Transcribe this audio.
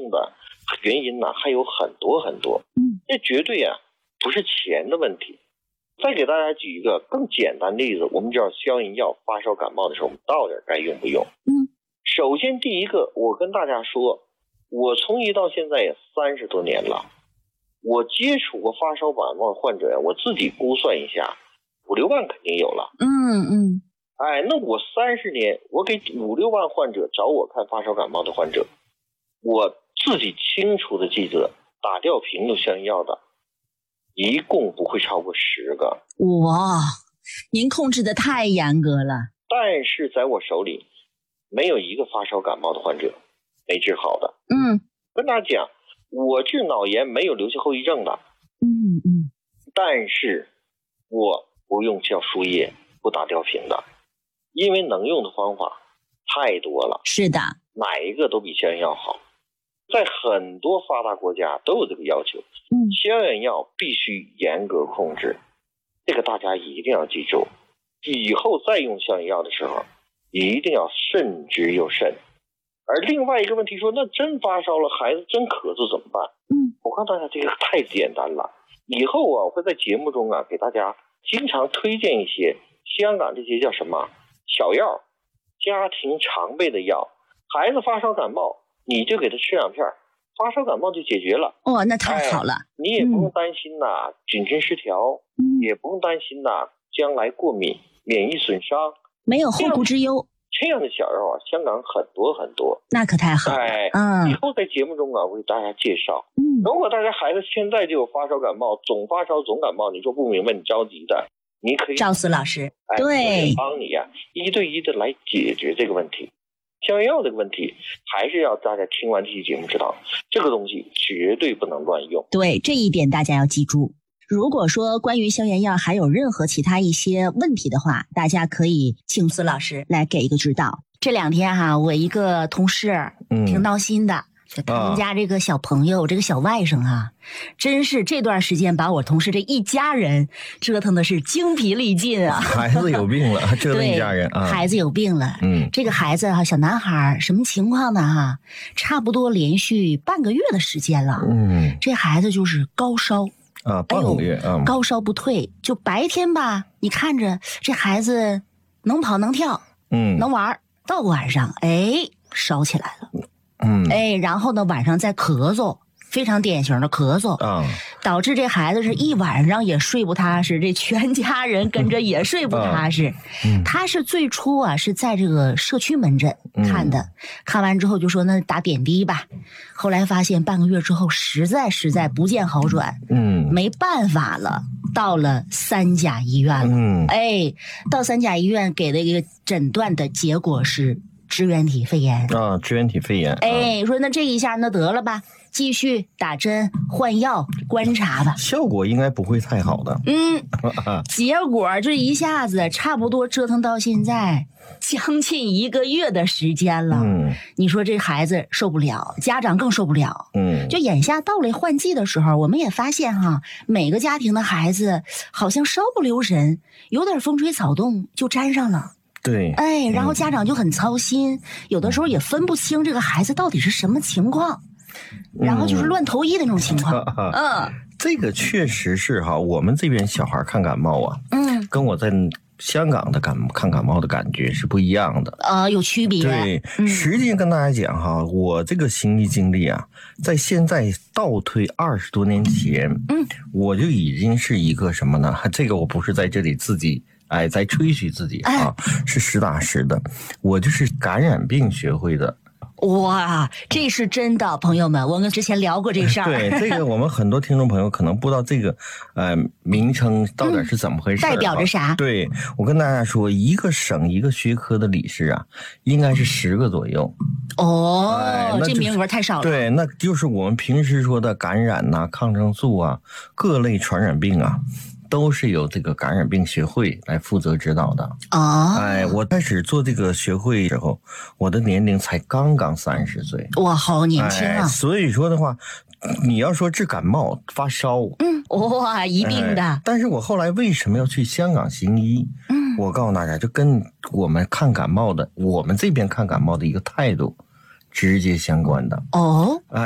重的原因呢还有很多很多。这绝对啊不是钱的问题。再给大家举一个更简单的例子，我们知道消炎药发烧感冒的时候我们到底该用不用？首先第一个，我跟大家说，我从医到现在也30多年了，我接触过发烧感冒患者呀，我自己估算一下，5、6万肯定有了。那我30年，我给5、6万患者找我看发烧感冒的患者，我自己清楚的记得打吊瓶的消炎药的一共不会超过10个。 哇，您控制的太严格了。 但是在我手里没有一个发烧感冒的患者没治好的。跟大家讲，我治脑炎没有留下后遗症的。但是我不用叫输液，不打吊瓶的，因为能用的方法太多了。 是的， 哪一个都比消炎药好。在很多发达国家都有这个要求，消炎药必须严格控制，这个大家一定要记住。以后再用消炎药的时候一定要慎之又慎。而另外一个问题说，那真发烧了，孩子真咳嗽怎么办？我告诉大家，这个太简单了。以后啊，我会在节目中啊给大家经常推荐一些香港这些叫什么小药，家庭常备的药。孩子发烧感冒，你就给他吃2片，发烧感冒就解决了。 那太好了。 你也不用担心菌群失调，也不用担心将来过敏、免疫损伤， 没有后顾之忧。 这样的小药啊，香港很多很多。 那可太好了。 以后在节目中啊，我给大家介绍。如果大家孩子现在就有发烧感冒，总发烧总感冒，你说不明白，你着急的，你可以赵思老师，对， 帮你1对1的来解决这个问题。消炎药这个问题，还是要大家听完这期节目知道，这个东西绝对不能乱用。对，这一点大家要记住。如果说关于消炎药还有任何其他一些问题的话，大家可以请司老师来给一个指导。这2天我一个同事挺闹心的，他们家这个小朋友，这个小外甥真是这段时间把我同事这一家人折腾的是精疲力尽啊。孩子有病了，折腾一家人啊。孩子有病了。这个孩子小男孩什么情况呢差不多连续半个月的时间了。这孩子就是高烧。半个月高烧不退，就白天吧，你看着这孩子能跑能跳，能玩，到晚上烧起来了，然后呢晚上再咳嗽，非常典型的咳嗽，导致这孩子是一晚上也睡不踏实，这全家人跟着也睡不踏实。他是最初是在这个社区门诊看的，看完之后就说那打点滴吧，后来发现半个月之后实在不见好转，没办法了，到了3甲医院了，到3甲医院给的一个诊断的结果是支原体肺炎支原体肺炎。说那这一下那得了吧，继续打针换药观察吧，效果应该不会太好的。结果这一下子差不多折腾到现在将近1个月的时间了。你说这孩子受不了，家长更受不了。就眼下到了换季的时候，我们也发现每个家庭的孩子好像稍不留神，有点风吹草动就沾上了。对，然后家长就很操心，有的时候也分不清这个孩子到底是什么情况，然后就是乱投医的那种情况。这个确实是我们这边小孩看感冒跟我在香港的看感冒的感觉是不一样的。有区别。对，实际跟大家讲我这个行医经历在现在倒退20多年前，我就已经是一个什么呢？这个我不是在这里自己在吹嘘自己是实打实的，我就是感染病学会的。哇，这是真的，朋友们，我们之前聊过这事儿。对，这个我们很多听众朋友可能不知道这个名称到底是怎么回事，代表着啥？对，我跟大家说，一个省一个学科的理事应该是10个左右。这名额太少了。对，那就是我们平时说的感染抗生素各类传染病都是由这个感染病学会来负责指导的。我开始做这个学会时候，我的年龄才刚刚30岁。哇，好年轻啊！所以说的话，你要说治感冒发烧，哇，一定的。但是我后来为什么要去香港行医？我告诉大家，就跟我们看感冒的，我们这边看感冒的一个态度直接相关的。